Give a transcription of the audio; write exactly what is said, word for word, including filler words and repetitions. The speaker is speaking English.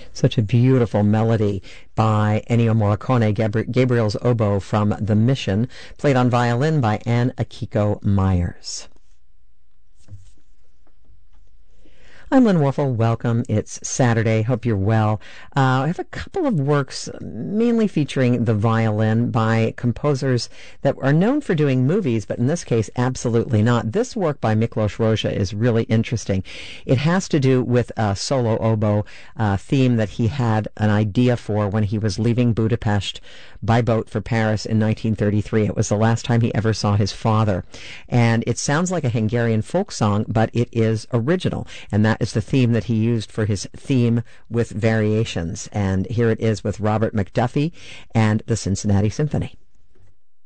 Such a beautiful melody by Ennio Morricone, Gabri- Gabriel's oboe from The Mission, played on violin by Anne Akiko Myers. I'm Lynn Warfel. Welcome. It's Saturday. Hope you're well. Uh, I have a couple of works mainly featuring the violin by composers that are known for doing movies, but in this case, absolutely not. This work by Miklos Rozsa is really interesting. It has to do with a solo oboe uh, theme that he had an idea for when he was leaving Budapest by boat for Paris in nineteen thirty-three. It was the last time he ever saw his father. And it sounds like a Hungarian folk song, but it is original. And that is the theme that he used for his theme with variations. And here it is with Robert McDuffie and the Cincinnati Symphony.